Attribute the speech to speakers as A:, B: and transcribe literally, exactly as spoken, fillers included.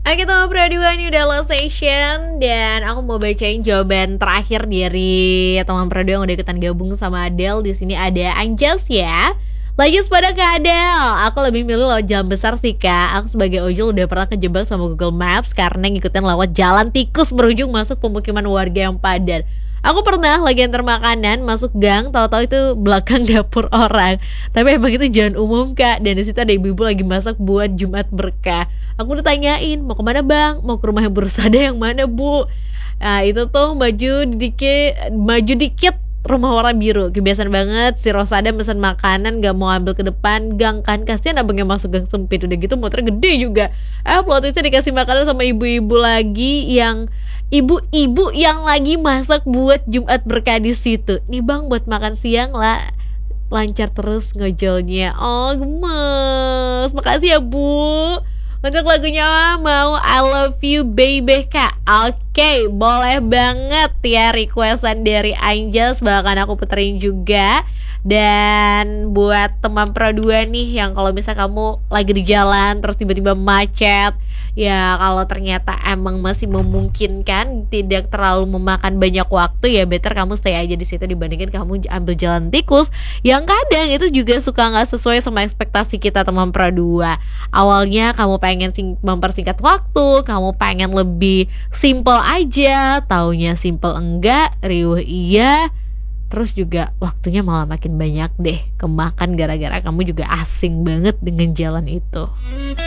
A: Oke teman Pradua, ini udah last session. Dan aku mau bacain jawaban terakhir dari teman Pradua yang udah ikutan gabung sama Adele. Di sini ada Anjas ya. Lanjut pada Kak Adele, aku lebih milih lewat jalan besar sih Kak. Aku sebagai ojol udah pernah kejebak sama Google Maps karena ngikutin lewat jalan tikus berujung masuk pemukiman warga yang padat. Aku pernah lagi antar makanan masuk gang, tahu-tahu itu belakang dapur orang. Tapi emang itu jalan umum Kak, dan di situ ada ibu-ibu lagi masak buat Jumat berkah. Aku udah tanyain, mau kemana bang? Mau ke rumah yang berusada yang mana bu? Nah itu tuh maju dikit, maju dikit rumah warna biru. Kebiasaan banget si Rosada mesen makanan gak mau ambil ke depan gang kan, kasihan abangnya masuk gang sempit. Udah gitu motornya gede juga. Eh plot twistnya dikasih makanan sama ibu-ibu lagi yang ibu-ibu yang lagi masak buat Jumat berkah di situ. Nih bang buat makan siang lah. Lancar terus ngojolnya. Oh gemes. Makasih ya bu. Untuk lagunya mau I Love You Baby Kak. Oke, okay, boleh banget ya requestan dari Anjas, bahkan aku puterin juga. Dan buat teman Pro dua nih yang kalau misalnya kamu lagi di jalan terus tiba-tiba macet, ya kalau ternyata emang masih memungkinkan, tidak terlalu memakan banyak waktu, ya better kamu stay aja di situ dibandingin kamu ambil jalan tikus yang kadang itu juga suka nggak sesuai sama ekspektasi kita teman Pro dua. Awalnya kamu pengen sing- mempersingkat waktu, kamu pengen lebih simple aja, taunya simple enggak, riuh iya. Terus juga waktunya malah makin banyak deh kemakan gara-gara kamu juga asing banget dengan jalan itu.